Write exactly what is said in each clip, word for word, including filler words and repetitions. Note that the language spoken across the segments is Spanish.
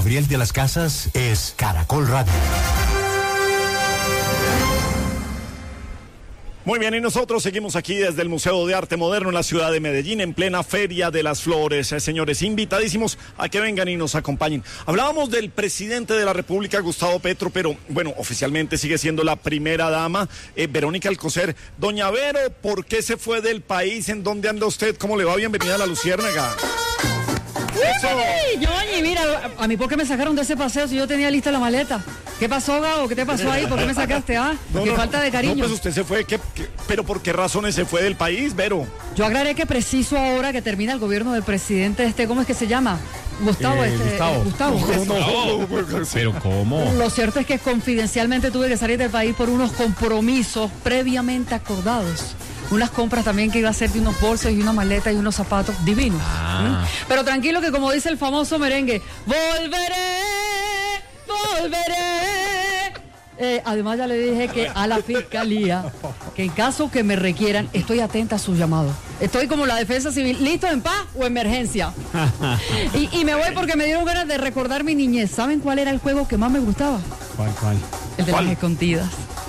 Gabriel de las Casas es Caracol Radio. Muy bien, y nosotros seguimos aquí desde el Museo de Arte Moderno en la ciudad de Medellín, en plena Feria de las Flores. Eh, señores, invitadísimos a que vengan y nos acompañen. Hablábamos del presidente de la República, Gustavo Petro, pero bueno, oficialmente sigue siendo la primera dama, eh, Verónica Alcocer. Doña Vero, ¿por qué se fue del país? ¿En dónde anda usted? ¿Cómo le va? Bienvenida a La Luciérnaga. Eso. Ñoñi, mira, a mí, ¿por qué me sacaron de ese paseo si yo tenía lista la maleta? ¿Qué pasó, Gabo? ¿Qué te pasó ahí? ¿Por qué me sacaste? Ah, no, qué no, falta de cariño. No, pues usted se fue, ¿qué, qué, pero ¿por qué razones se fue del país, Vero? Yo aclaré que preciso ahora que termina el gobierno del presidente este, ¿cómo es que se llama? Gustavo, eh, este, Gustavo. Eh, Gustavo. No, no, no, no, pero ¿cómo? Lo cierto es que confidencialmente tuve que salir del país por unos compromisos previamente acordados. Unas compras también que iba a hacer de unos bolsos y una maleta y unos zapatos divinos. Ah. ¿Mm? Pero tranquilo que como dice el famoso merengue, volveré, volveré. Eh, además ya le dije que a la fiscalía, que en caso que me requieran, estoy atenta a sus llamados. Estoy como la defensa civil, listo en paz o emergencia. y, y me voy porque me dieron ganas de recordar mi niñez. ¿Saben cuál era el juego que más me gustaba? ¿Cuál, cuál? El de ¿Cuál? las escondidas.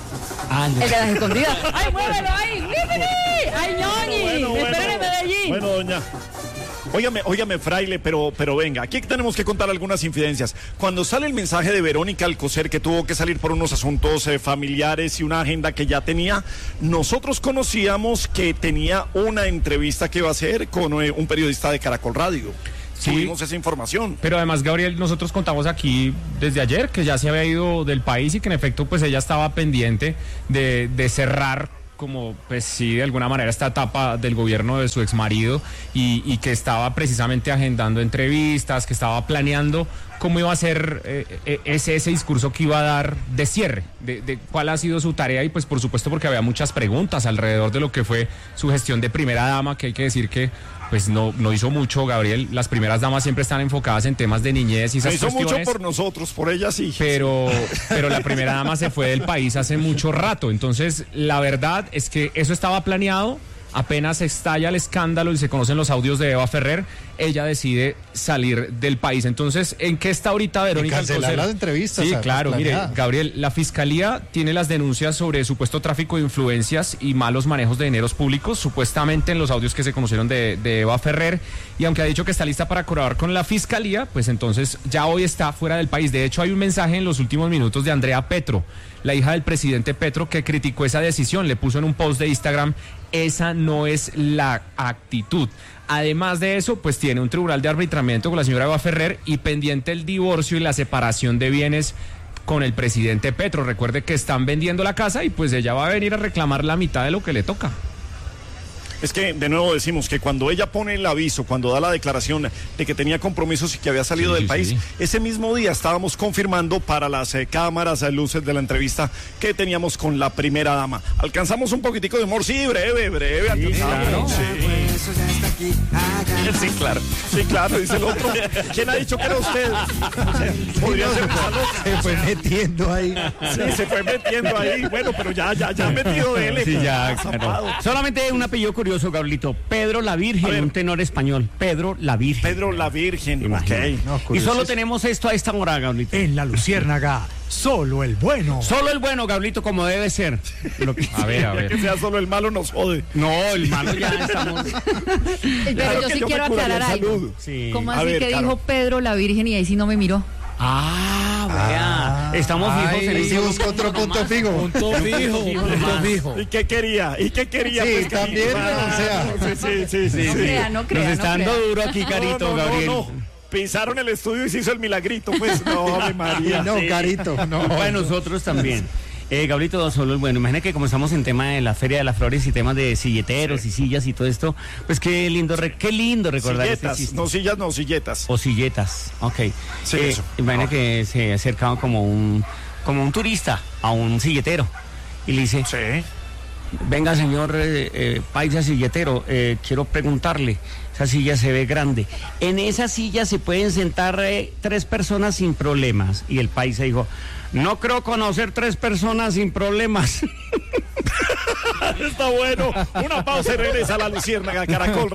Ah, no. El de las escondidas. ¡Ay, muévelo ahí! ¡Ay, Ñoñi! Bueno, ¡Me bueno, esperan en Medellín! Bueno, doña. Óigame, óigame, fraile, pero, pero venga, aquí tenemos que contar algunas infidencias. Cuando sale el mensaje de Verónica Alcocer, que tuvo que salir por unos asuntos eh, familiares y una agenda que ya tenía, nosotros conocíamos que tenía una entrevista que iba a hacer con eh, un periodista de Caracol Radio. Sí. Tuvimos esa información. Pero además, Gabriel, nosotros contamos aquí desde ayer que ya se había ido del país y que en efecto pues ella estaba pendiente de, de cerrar como pues sí de alguna manera esta etapa del gobierno de su exmarido y, y que estaba precisamente agendando entrevistas, que estaba planeando cómo iba a ser eh, ese, ese discurso que iba a dar de cierre, de, de cuál ha sido su tarea y pues por supuesto porque había muchas preguntas alrededor de lo que fue su gestión de primera dama, que hay que decir que pues no, no hizo mucho, Gabriel. Las primeras damas siempre están enfocadas en temas de niñez y esas hizo cuestiones. mucho por nosotros, por ella sí. Pero, pero la primera dama se fue del país hace mucho rato. Entonces, la verdad es que eso estaba planeado. Apenas estalla el escándalo y se conocen los audios de Eva Ferrer, ella decide salir del país. Entonces, ¿en qué está ahorita Verónica Alcocer? Cancelar las entrevistas. Sí, o sea, claro, mire, planeada. Gabriel, la Fiscalía tiene las denuncias sobre supuesto tráfico de influencias y malos manejos de dineros públicos, supuestamente en los audios que se conocieron de, de Eva Ferrer, y aunque ha dicho que está lista para colaborar con la Fiscalía, pues entonces ya hoy está fuera del país. De hecho, hay un mensaje en los últimos minutos de Andrea Petro, la hija del presidente Petro, que criticó esa decisión, le puso en un post de Instagram: esa no es la actitud. Además de eso, pues tiene un tribunal de arbitramiento con la señora Eva Ferrer y pendiente el divorcio y la separación de bienes con el presidente Petro. Recuerde que están vendiendo la casa y pues ella va a venir a reclamar la mitad de lo que le toca. Es que, de nuevo decimos que cuando ella pone el aviso, cuando da la declaración de que tenía compromisos y que había salido Sí, del sí, país, sí. ese mismo día estábamos confirmando para las eh, cámaras, eh, luces de la entrevista que teníamos con la primera dama. ¿Alcanzamos un poquitico de humor? Sí, breve, breve, alcanzamos. claro. Sí. Sí, claro. Sí, claro, dice el otro. ¿Quién ha dicho que era usted? O sea, podría ser Se fue metiendo ahí. Sí, se fue metiendo ahí. Bueno, pero ya, ya, ya metido de él. Sí, ya, claro. Solamente un apellido curioso, Gablito. Pedro la A Virgen, ver. un tenor español. Pedro la Virgen. Pedro la Virgen. Imagínate. Ok. No, Y curioso. solo tenemos esto a esta hora, Gablito. En La Luciérnaga, solo el bueno. Solo el bueno, Gablito, como debe ser. Lo que- A ver, a Que ver. sea solo el malo nos jode. No, el malo ya estamos. Pero Claro yo que sí yo me quiero curaría aclarar en algo. salud. Sí. ¿Cómo A así ver, que Caro. dijo Pedro la Virgen y ahí sí no me miró? Ah, vea. Estamos fijos Ay, en y ese busca otro punto fijo. Punto fijo, punto fijo. ¿Y qué quería? ¿Y qué quería? Sí, pues, Carito? también, Ah, o sea. Sí, sí, sí, sí. No sí. crea, no crea. Nos está no dando crea. duro aquí, Carito, No, no, Gabriel. no, no. Pisaron el estudio y se hizo el milagrito, pues. No, mi María. No, Carito, no. Para nosotros también. Eh, Gablito, solo el bueno. Imagina que como estamos en tema de la Feria de las Flores y temas de silleteros y sillas y todo esto, pues qué lindo, re- qué lindo recordar Silletas, este chiste. no sillas, no silletas. O silletas, ok. Sí, Eh, eso. Imagina Ok. que se acercaba como un, como un turista a un silletero y le dice: Sí. venga, señor eh, eh, paisa silletero, eh, quiero preguntarle, esa silla se ve grande. En esa silla se pueden sentar eh, tres personas sin problemas. Y el paisa dijo: no creo conocer tres personas sin problemas. Está bueno. Una pausa y regresa a La Luciérnaga, Caracol.